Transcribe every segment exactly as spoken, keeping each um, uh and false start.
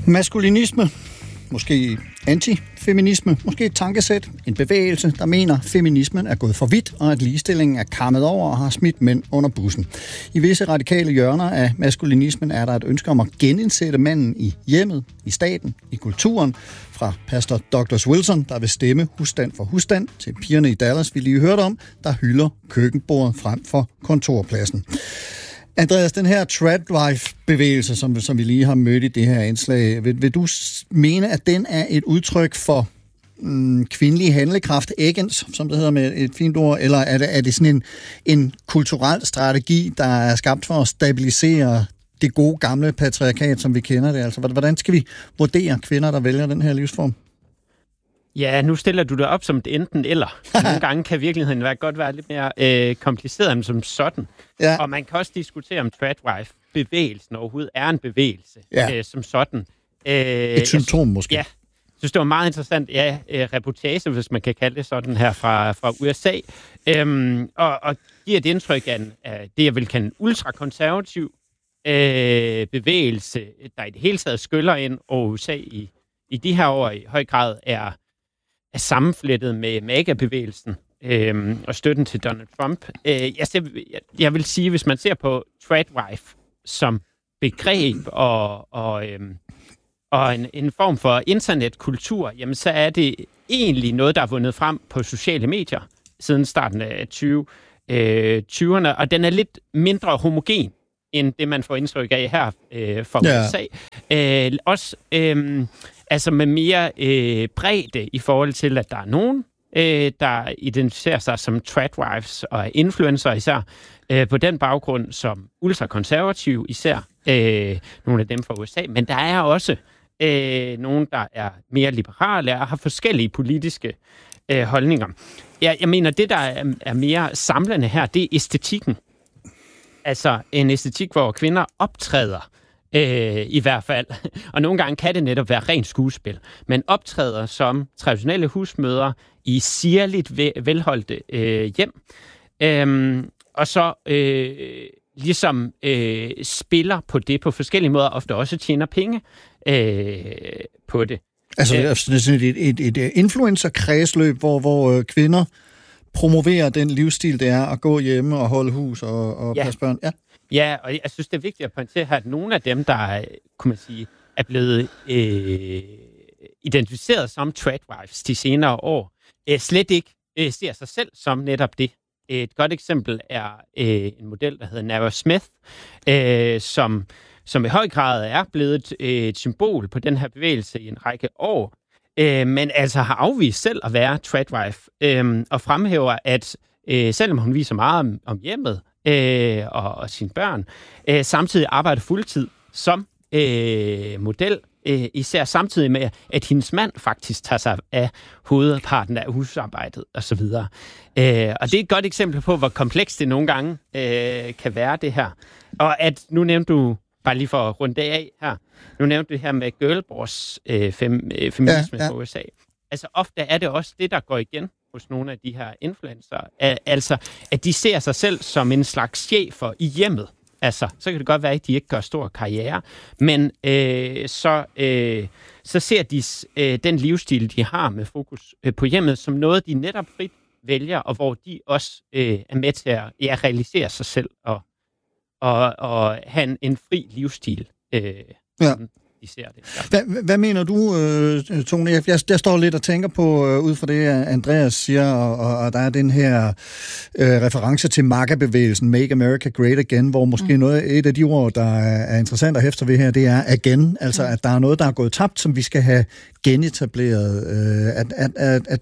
Maskulinisme, måske antifeminisme, måske et tankesæt, en bevægelse, der mener, feminismen er gået for vidt, og at ligestillingen er kammet over og har smidt mænd under bussen. I visse radikale hjørner af maskulinismen er der et ønske om at genindsætte manden i hjemmet, i staten, i kulturen, fra pastor Douglas Wilson, der vil stemme husstand for husstand, til pigerne i Dallas, vi lige hørte om, der hylder køkkenbordet frem for kontorpladsen. Andreas, den her tradwife-bevægelse, som, som vi lige har mødt i det her indslag, vil, vil du mene, at den er et udtryk for mm, kvindelig handlekraft, agens, som det hedder med et fint ord, eller er det, er det sådan en, en kulturel strategi, der er skabt for at stabilisere det gode gamle patriarkat, som vi kender det? Altså, hvordan skal vi vurdere kvinder, der vælger den her livsform? Ja, nu stiller du det op som et enten eller. Nogle gange kan virkeligheden være godt være lidt mere øh, kompliceret end som sådan. Ja. Og man kan også diskutere, om tradwife-bevægelsen overhovedet er en bevægelse ja. øh, som sådan. Øh, et symptom måske. Ja, jeg synes, det var meget interessant. Ja, øh, reportage, hvis man kan kalde det sådan her fra, fra U S A. Øhm, og, og giver et indtryk af, af det, jeg vil kalde en ultrakonservativ øh, bevægelse, der i det hele taget skyller ind over U S A i, i de her år i høj grad er er sammenflettet med MAGA-bevægelsen øh, og støtten til Donald Trump. Øh, jeg, ser, jeg, jeg vil sige, hvis man ser på tradwife som begreb og, og, øh, og en, en form for internetkultur, jamen så er det egentlig noget, der er vundet frem på sociale medier siden starten af tyverne, og den er lidt mindre homogen end det, man får indtryk af her øh, fra ja. U S A. Øh, også øh, altså med mere øh, bredde i forhold til, at der er nogen, øh, der identificerer sig som tradwives og influencer især, øh, på den baggrund som ultrakonservative især, øh, nogle af dem fra U S A. Men der er også øh, nogen, der er mere liberale og har forskellige politiske øh, holdninger. Jeg, jeg mener, det, der er, er mere samlende her, det er æstetikken. Altså en æstetik, hvor kvinder optræder, øh, i hvert fald. Og nogle gange kan det netop være rent skuespil. Men optræder som traditionelle husmødre i sirligt velholdte øh, hjem. Øhm, og så øh, ligesom øh, spiller på det på forskellige måder, ofte også tjener penge øh, på det. Altså det er sådan et, et, et influencer-kredsløb, hvor, hvor kvinder promovere den livsstil, det er at gå hjemme og holde hus og, og ja. passe børn. Ja. ja, og jeg synes, det er vigtigt at pointere her, at nogle af dem, der kunne man sige, er blevet øh, identificeret som tradwives de senere år, øh, slet ikke øh, ser sig selv som netop det. Et godt eksempel er øh, en model, der hedder Nara Smith, øh, som, som i høj grad er blevet et, et symbol på den her bevægelse i en række år, Øh, men altså har afvist selv at være tradwife, øh, og fremhæver, at øh, selvom hun viser meget om, om hjemmet øh, og, og sine børn, øh, samtidig arbejder fuldtid som øh, model, øh, især samtidig med, at hendes mand faktisk tager sig af hovedparten af husarbejdet osv. Øh, og det er et godt eksempel på, hvor komplekst det nogle gange øh, kan være det her. Og at nu nævnte du, bare lige for at runde af her, nu nævnte det her med girlboss øh, fem, øh, feminisme ja, ja. på U S A. Altså ofte er det også det, der går igen hos nogle af de her influencer. Altså, at de ser sig selv som en slags chefer i hjemmet. Altså, så kan det godt være, at de ikke gør stor karriere, men øh, så, øh, så ser de øh, den livsstil, de har med fokus øh, på hjemmet, som noget, de netop frit vælger, og hvor de også øh, er med til at ja, realisere sig selv og, og, og have en, en fri livsstil. Øh, ja. De ser det. Hvad, hvad mener du, øh, Tony? Jeg, jeg, jeg står lidt og tænker på, øh, ud fra det, Andreas siger, og, og der er den her øh, reference til MAGA-bevægelsen, Make America Great Again, hvor måske mm. noget, et af de ord, der er interessant at hæfte ved her, det er again, altså mm. at der er noget, der er gået tabt, som vi skal have genetableret. Øh, at, at, at, at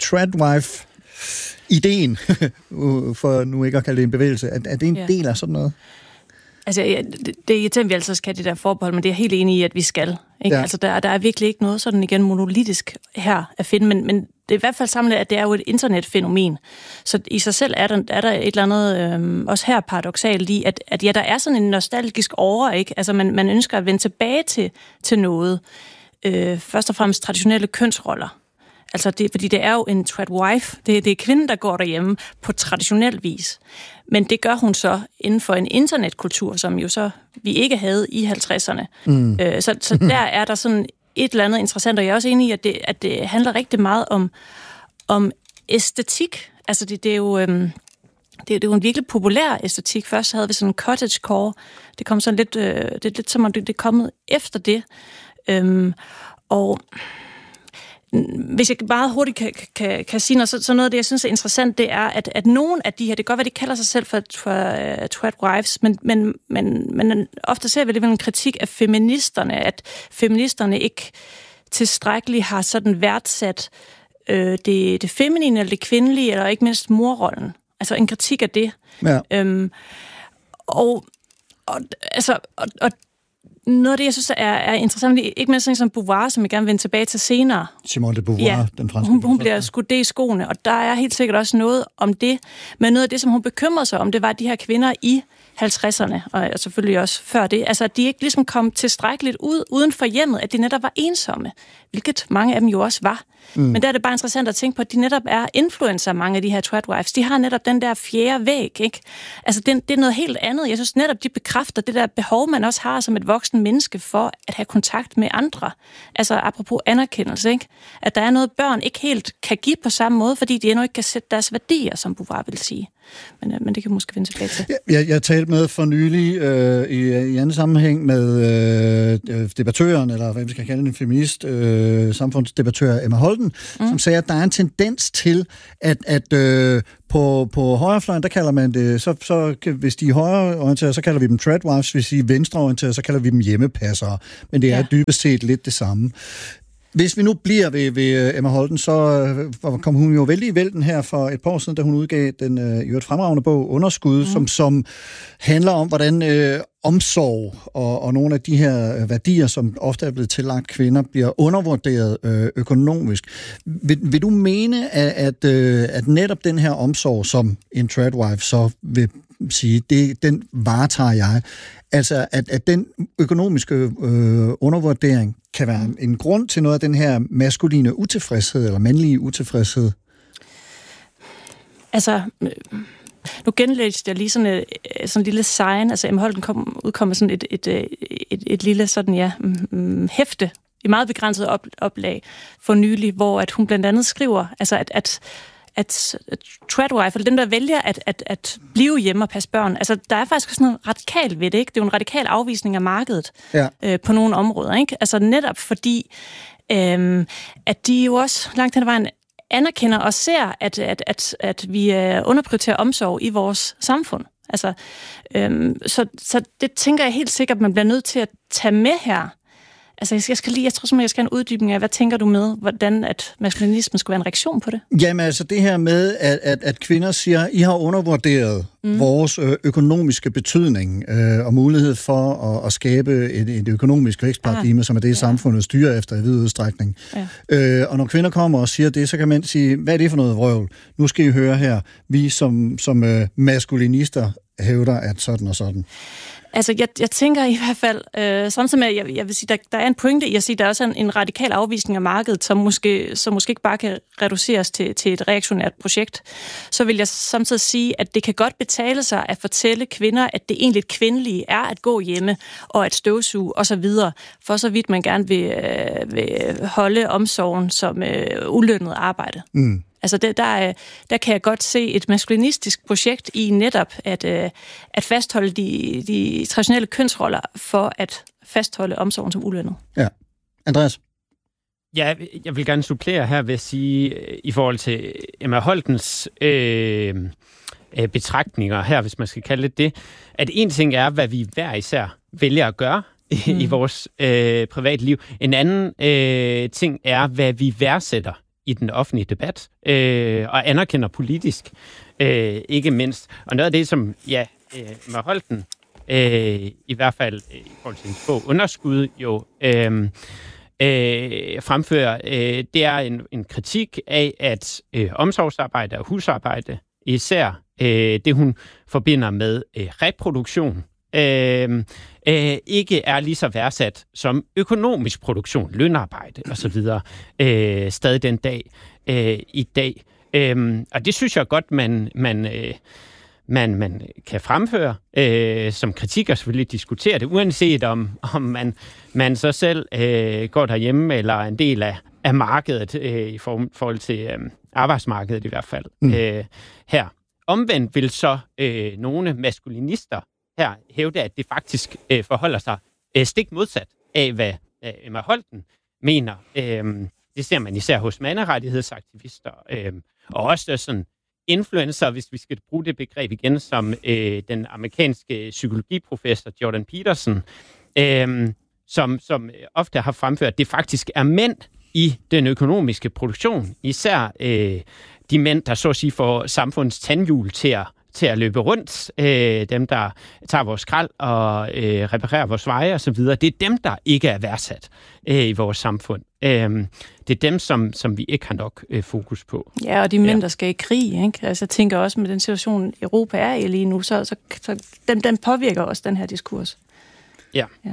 tradwife-ideen, for nu ikke at kalde det en bevægelse, at, at det er en yeah. del af sådan noget? Altså, ja, det, det er irriterende, vi altså skal have det der forbehold, men det er helt enig i, at vi skal. Ikke? Ja. Altså, der, der er virkelig ikke noget sådan igen monolitisk her at finde, men, men det er i hvert fald samlet, at det er jo et internetfænomen. Så i sig selv er der, er der et eller andet, øhm, også her paradoksalt i, at, at ja, der er sådan en nostalgisk åre, ikke? Altså, man, man ønsker at vende tilbage til, til noget. Øh, først og fremmest traditionelle kønsroller. Altså, det, fordi det er jo en tradwife. Det, det er kvinden, der går derhjemme på traditionel vis. Men det gør hun så inden for en internetkultur, som jo så vi ikke havde i halvtredserne. Mm. Øh, så, så der er der sådan et eller andet interessant, og jeg er også enig i, at det, at det handler rigtig meget om, om æstetik. Altså det, det er jo... Øhm, Det er jo en virkelig populær æstetik. Først havde vi sådan en cottagecore. Det kom sådan lidt, øh, det er lidt som om det, det er kommet efter det. Øhm, og hvis jeg meget hurtigt kan, kan, kan sige noget, så, så noget af det, jeg synes er interessant, det er, at, at nogle af de her, det kan godt være, de kalder sig selv for, for uh, tradwives, men, men, men, men ofte ser vi det en kritik af feministerne, at feministerne ikke tilstrækkeligt har sådan værdsat øh, det, det feminine, eller det kvindelige, eller ikke mindst morrollen. Altså en kritik af det. Ja. Øhm, og, og, altså, og, og noget af det, jeg synes er, er interessant, ikke mindst sådan som Beauvoir, som jeg gerne vil vende tilbage til senere. Simone de Beauvoir, ja, den franske. Hun, hun bliver skudt det i skoene, og der er helt sikkert også noget om det. Men noget af det, som hun bekymrede sig om, det var de her kvinder i halvtredserne, og selvfølgelig også før det, altså at de ikke ligesom kom tilstrækkeligt ud uden for hjemmet, at de netop var ensomme, hvilket mange af dem jo også var. Mm. Men der er det bare interessant at tænke på, at de netop er influencer, mange af de her tradwives. De har netop den der fjerde væg, ikke? Altså det, det er noget helt andet. Jeg synes netop, de bekræfter det der behov, man også har som et voksen menneske for at have kontakt med andre. Altså apropos anerkendelse, ikke? At der er noget, børn ikke helt kan give på samme måde, fordi de endnu ikke kan sætte deres værdier, som Beauvoir vil sige. Men, men det kan måske vende tilbage til. Jeg, jeg talte med for nylig øh, i, i anden sammenhæng med øh, debattøren, eller hvad vi skal kalde en feminist, øh, samfundsdebattør Emma Holten, mm. som sagde, at der er en tendens til, at, at øh, på, på højrefløjen, der kalder man det, så, så hvis de er højreorienterede, så kalder vi dem tradwives, hvis de er venstreorienterede, så kalder vi dem hjemmepassere. Men det er ja. dybest set lidt det samme. Hvis vi nu bliver ved, ved Emma Holten, så øh, kom hun jo vældig i vælten her for et par år siden, da hun udgav den øh, jo et fremragende bog, Underskud, mm. som, som handler om, hvordan øh, omsorg og, og nogle af de her øh, værdier, som ofte er blevet tillagt kvinder, bliver undervurderet øh, økonomisk. Vil, vil du mene, at, at, øh, at netop den her omsorg, som en tradwife så vil sige, det, den varetager jeg, altså at, at den økonomiske øh, undervurdering kan være en grund til noget af den her maskuline utilfredshed, eller mandlige utilfredshed? Altså, nu genlæste jeg lige sådan et, sådan et lille sign, altså Emma Holten kom, udkom med sådan et, et, et, et, et lille sådan, ja, mm, hæfte, i meget begrænset op, oplag for nylig, hvor at hun blandt andet skriver, altså at, at at tradwife, eller dem, der vælger at, at, at blive hjemme og passe børn, altså der er faktisk sådan noget radikalt ved det, ikke? Det er jo en radikal afvisning af markedet ja. øh, på nogle områder, ikke? Altså netop fordi, øh, at de jo også langt hen ad vejen anerkender og ser, at, at, at, at vi øh, underprioriterer omsorg i vores samfund. Altså, øh, så, så det tænker jeg helt sikkert, man bliver nødt til at tage med her. Altså, jeg skal lige, jeg tror simpelthen, jeg skal have en uddybning af, hvad tænker du med, hvordan at maskulinismen skulle være en reaktion på det? Jamen, altså det her med, at, at, at kvinder siger, I har undervurderet mm. vores økonomiske betydning øh, og mulighed for at, at skabe et, et økonomisk vækstparadigme, ah, som er det, ja. samfundet styrer efter i vid udstrækning. Ja. Øh, og når kvinder kommer og siger det, så kan man sige, hvad er det for noget vrøvl? Nu skal I høre her, vi som, som øh, maskulinister hævder, at sådan og sådan. Altså, jeg, jeg tænker i hvert fald, øh, samtidig med, jeg, jeg vil sige, der, der er en pointe i at sige, der er også en, en radikal afvisning af markedet, som måske, som måske ikke bare kan reduceres til, til et reaktionært projekt. Så vil jeg samtidig sige, at det kan godt betale sig at fortælle kvinder, at det egentlig kvindelige er at gå hjemme og at støvsuge osv., for så vidt man gerne vil, øh, vil holde omsorgen som øh, ulønnet arbejde. Mm. Altså det, der, der kan jeg godt se et maskulinistisk projekt i netop at, at fastholde de, de traditionelle kønsroller for at fastholde omsorgen som ulønnet. Ja. Andreas? Ja, jeg vil gerne supplere her ved at sige, i forhold til Emma Holtens øh, betragtninger her, hvis man skal kalde det det, at en ting er, hvad vi hver især vælger at gøre mm. i vores øh, privatliv. En anden øh, ting er, hvad vi værdsætter i den offentlige debat, øh, og anerkender politisk, øh, ikke mindst. Og noget af det, som ja, øh, Emma Holten, øh, i hvert fald øh, i forhold til en bog Underskud, jo øh, øh, fremfører, øh, det er en, en kritik af, at øh, omsorgsarbejde og husarbejde, især øh, det, hun forbinder med øh, reproduktion, Øh, øh, ikke er lige så værdsat som økonomisk produktion, lønarbejde osv. Øh, stadig den dag øh, i dag. Øh, og det synes jeg godt, man, man, øh, man, man kan fremføre øh, som kritik, og selvfølgelig diskutere det, uanset om, om man, man så selv øh, går derhjemme, eller er en del af, af markedet, øh, i for, forhold til øh, arbejdsmarkedet i hvert fald. Mm. Øh, her. Omvendt vil så øh, nogle maskulinister her hævde, at det faktisk øh, forholder sig øh, stik modsat af, hvad øh, Emma Holten mener. Øh, det ser man især hos manderettighedsaktivister, øh, og også sådan influencer, hvis vi skal bruge det begreb igen, som øh, den amerikanske psykologiprofessor Jordan Peterson, øh, som, som ofte har fremført, at det faktisk er mænd i den økonomiske produktion, især øh, de mænd, der så at sige får samfundets tandhjul til at, til at løbe rundt, øh, dem, der tager vores skrald og øh, reparerer vores veje osv., det er dem, der ikke er værdsat øh, i vores samfund. Øh, det er dem, som, som vi ikke har nok øh, fokus på. Ja, og de mænd, ja. der skal i krig, ikke? Altså, jeg tænker også med den situation, Europa er i lige nu, så, så, så den, den påvirker også den her diskurs. Ja. ja.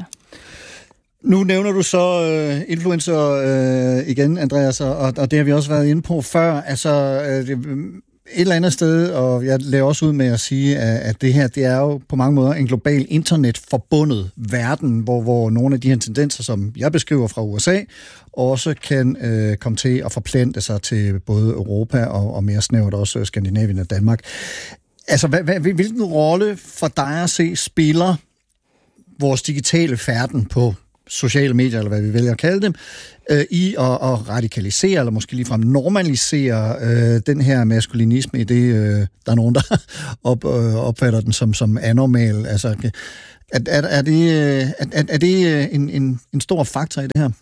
Nu nævner du så øh, influencer øh, igen, Andreas, og, og det har vi også været inde på før. Altså, øh, et eller andet sted, og jeg laver også ud med at sige, at, at det her, det er jo på mange måder en global internetforbundet verden, hvor, hvor nogle af de her tendenser, som jeg beskriver fra U S A, også kan øh, komme til at forplante sig til både Europa og, og mere snævert også Skandinavien og Danmark. Altså, hvad, hvad, hvilken rolle for dig at se spiller vores digitale færden på sociale medier, eller hvad vi vælger at kalde dem, øh, i at, at radikalisere, eller måske ligefrem normalisere øh, den her maskulinisme, i det, øh, der er nogen, der op, øh, opfatter den som, som anormal. Altså, er, er, er det, er, er det en, en, en stor faktor i det her?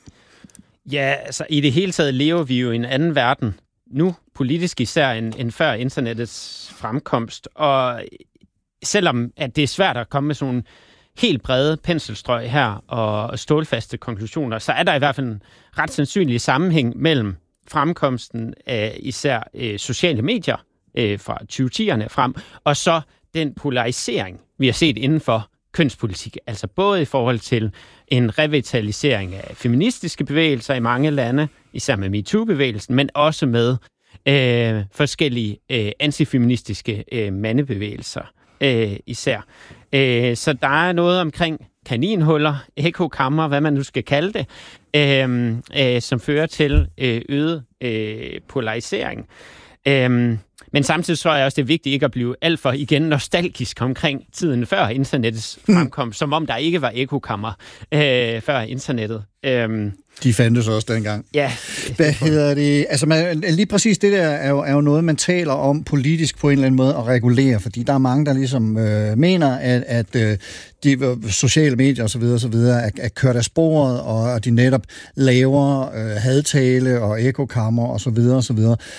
Ja, altså i det hele taget lever vi jo i en anden verden nu, politisk især, end, end før internettets fremkomst, og selvom at det er svært at komme med sådan helt brede penselstrøg her og stålfaste konklusioner, så er der i hvert fald en ret sandsynlig sammenhæng mellem fremkomsten af især øh, sociale medier øh, fra tyve tierne frem, og så den polarisering, vi har set inden for kønspolitik. Altså både i forhold til en revitalisering af feministiske bevægelser i mange lande, især med MeToo-bevægelsen, men også med øh, forskellige øh, antifeministiske øh, mandebevægelser øh, især. Øh, så der er noget omkring kaninhuller, ekokammer, hvad man nu skal kalde det, øh, øh, som fører til øh, øget øh, polarisering. Øh, men samtidig så er jeg også, det er vigtigt ikke at blive alt for igen nostalgisk omkring tiden før internettets fremkomst, som om der ikke var ekokammer øh, før internettet. Øh, De fandtes også dengang. Ja. Hvad hedder det? Altså man, lige præcis det der er jo, er jo noget, man taler om politisk på en eller anden måde at regulere, fordi der er mange, der ligesom øh, mener, at, at øh, de sociale medier osv. osv. er, er kørt af sporet, og, og de netop laver øh, hadtale og ekokammer osv. osv.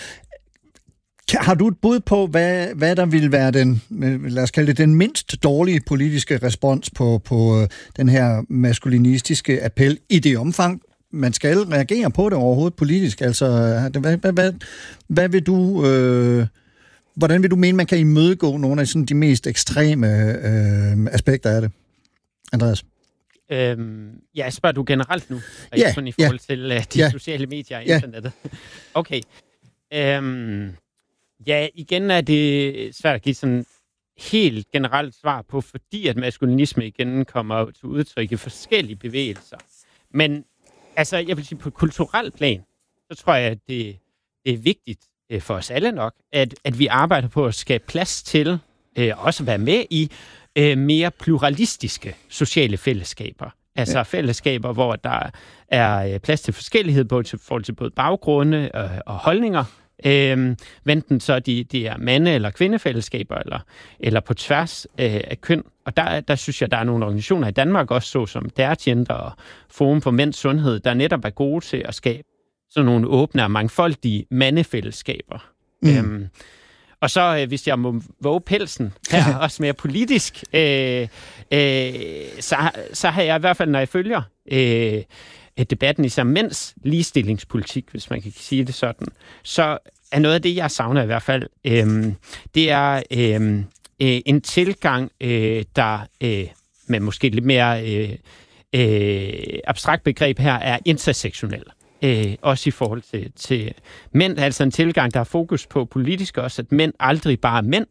Har du et bud på, hvad, hvad der vil være den, lad os kalde det, den mindst dårlige politiske respons på, på den her maskulinistiske appel i det omfang, man skal reagere på det overhovedet politisk? Altså, hvad, hvad, hvad, hvad vil du, øh, hvordan vil du mene, man kan imødegå nogle af sådan de mest ekstreme øh, aspekter af det? Andreas? Øhm, ja, spørger du generelt nu? Og ja, ikke kun i forhold ja, til uh, de ja, sociale medier og ja. internettet? Okay. Øhm, ja, igen er det svært at give sådan helt generelt svar på, fordi at maskulinisme igen kommer til udtryk i forskellige bevægelser. Men altså, jeg vil sige, på kulturel plan, så tror jeg, at det, det er vigtigt øh, for os alle nok, at, at vi arbejder på at skabe plads til øh, også at være med i øh, mere pluralistiske sociale fællesskaber. Altså ja. fællesskaber, hvor der er øh, plads til forskellighed, både til forhold til både baggrunde øh, og holdninger. Øhm, enten så de, de er mande- eller kvindefællesskaber, eller, eller på tværs øh, af køn. Og der, der synes jeg, der er nogle organisationer i Danmark, også så som Dertjenter og Forum for Mænds Sundhed, der netop er gode til at skabe sådan nogle åbne og mangfoldige mandefællesskaber. Mm. Øhm, og så, øh, hvis jeg må våge pelsen her, også mere politisk, øh, øh, så, så har jeg i hvert fald, når jeg følger øh, debatten i sig mænds ligestillingspolitik, hvis man kan sige det sådan, så er noget af det, jeg savner i hvert fald, øh, det er øh, en tilgang, øh, der øh, med måske lidt mere øh, øh, abstrakt begreb her, er intersektionel. Øh, også i forhold til, til mænd, altså en tilgang, der har fokus på politisk også, at mænd aldrig bare er mænd,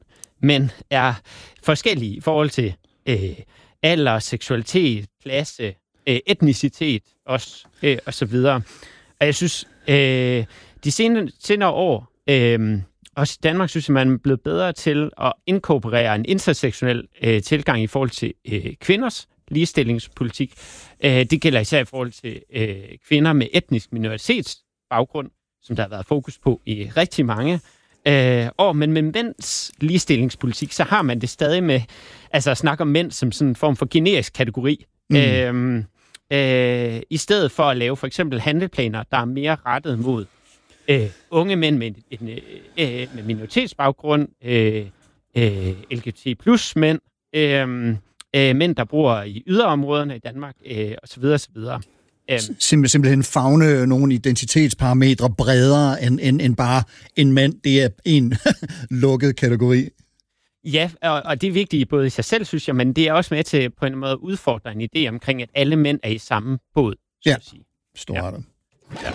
mænd er forskellige i forhold til øh, alder, seksualitet, klasse, øh, etnicitet også, øh, og så videre. Og jeg synes, øh, de senere, senere år, øh, også i Danmark, synes jeg, man er blevet bedre til at inkorporere en intersektionel øh, tilgang i forhold til øh, kvinders ligestillingspolitik. Øh, det gælder især i forhold til øh, kvinder med etnisk minoritetsbaggrund, som der har været fokus på i rigtig mange øh, år. Men med mænds ligestillingspolitik, så har man det stadig med altså at snakke om mænd som sådan en form for generisk kategori. Mm. Øh, øh, I stedet for at lave for eksempel handleplaner, der er mere rettet mod øh, unge mænd med, en, øh, med minoritetsbaggrund, øh, øh, L G B T plus mænd, øh, øh, mænd, der bor i yderområderne i Danmark, øh, osv. osv. Øh. Simp- simpelthen favne nogle identitetsparametre bredere end, end, end bare en mand. Det er en lukket kategori. Ja, og, og det er vigtigt både i sig selv, synes jeg, men det er også med til på en måde at udfordre en idé omkring, at alle mænd er i samme båd, så ja. at sige. Står ja. der. Ja.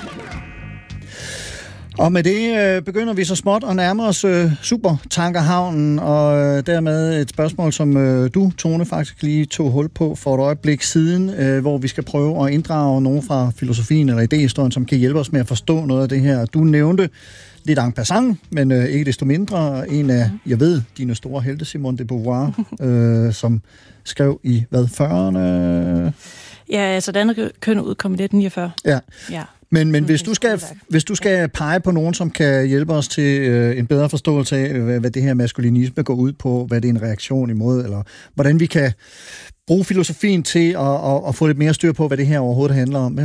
Og med det øh, begynder vi så småt at nærme os øh, supertankerhavnen, og øh, dermed et spørgsmål, som øh, du, Tone, faktisk lige tog hul på for et øjeblik siden, øh, hvor vi skal prøve at inddrage nogen fra filosofien eller idéhistorien, som kan hjælpe os med at forstå noget af det her. Du nævnte lidt en passant, men øh, ikke desto mindre en af, jeg ved, dine store helte, Simone de Beauvoir, øh, som skrev i, hvad, fyrrerne? Ja, altså det andet køn udkom i nitten niogfyrre. Ja. Ja. Men, men hvis, du skal, hvis du skal pege på nogen, som kan hjælpe os til øh, en bedre forståelse af, hvad, hvad det her maskulinisme går ud på, hvad det er en reaktion imod, eller hvordan vi kan bruge filosofien til at, at, at få lidt mere styr på, hvad det her overhovedet handler om.